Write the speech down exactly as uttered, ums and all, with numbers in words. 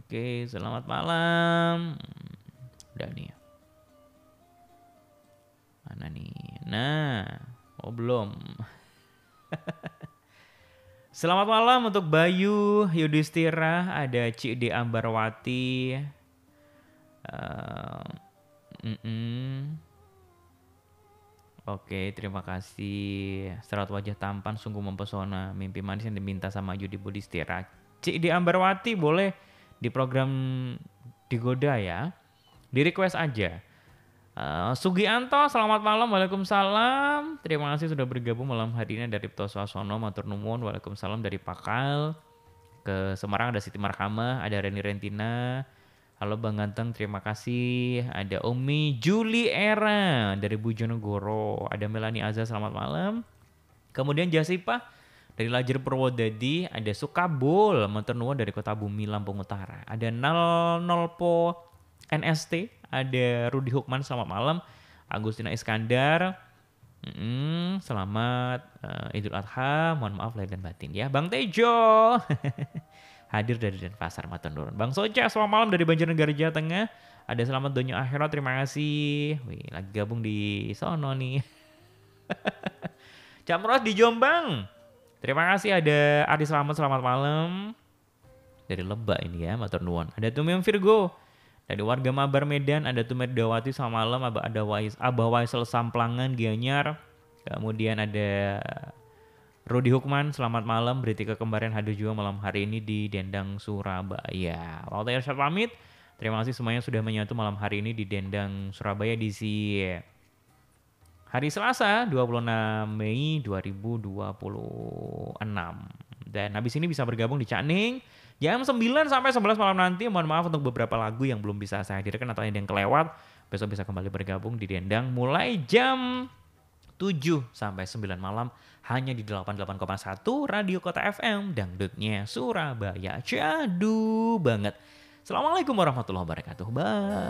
Oke, selamat malam. Udah nih. Mana nih? Nah, oh belum. Selamat malam untuk Bayu Yudhistira, ada Cik D Ambarwati. Uh, mm-mm. Oke, terima kasih. Serat wajah tampan sungguh mempesona. Mimpi manis yang diminta sama Yudi Budistira. Cik D Ambarwati boleh di program digoda ya. Di request aja. Uh, Sugianto, selamat malam. Waalaikumsalam. Terima kasih sudah bergabung malam hari ini dari Pto Swasono, matur nuwun. Waalaikumsalam dari Pakal. Ke Semarang ada Siti Marhamah, ada Reni Rentina. Halo Bang Ganteng, terima kasih. Ada Umi Juli Era dari Bojonegoro. Ada Melani Azza, selamat malam. Kemudian Jasipa dari Lajer Purwodadi. Ada Sukabul, matur nuwun dari Kota Bumi, Lampung Utara. Ada nol nol po N S T. Ada Rudi Hukman, selamat malam. Agustina Iskandar, mm, selamat uh, Idul Adha. Mohon maaf lahir dan batin ya. Bang Tejo hadir dari Denpasar, matur nuwun. Bang Soja, selamat malam dari Banjarnegara, Jawa Tengah. Ada Selamat Donya Akhirat, terima kasih. Wih, lagi gabung di sono nih. Camros di Jombang, terima kasih. Ada Adi Selamat, selamat malam. Dari Lebak ini ya, matur nuwun. Ada Tumium Virgo dari warga Mabar Medan. Ada Tumet Dawati, selamat malam. Ada Wais, Abah Waisel Samplangan Gianyar. Kemudian ada Rudi Hukman, selamat malam. Berita kekembaran hadir juga malam hari ini di Dendang, Surabaya. Walter Irsyad pamit. Terima kasih semuanya sudah menyatu malam hari ini di Dendang, Surabaya di si hari Selasa dua puluh enam Mei dua ribu dua puluh enam. Dan habis ini bisa bergabung di Cakning jam sembilan sampai sebelas malam nanti. Mohon maaf untuk beberapa lagu yang belum bisa saya hadirkan atau yang kelewat. Besok bisa kembali bergabung di Dendang mulai jam tujuh sampai sembilan malam hanya di delapan puluh delapan koma satu Radio Kota F M, dangdutnya Surabaya. Jadu banget. Assalamualaikum warahmatullahi wabarakatuh. Bye.